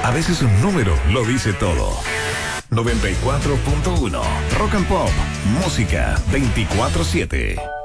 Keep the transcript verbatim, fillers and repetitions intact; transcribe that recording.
A veces un número lo dice todo. noventa y cuatro punto uno Rock and Pop, música veinticuatro siete.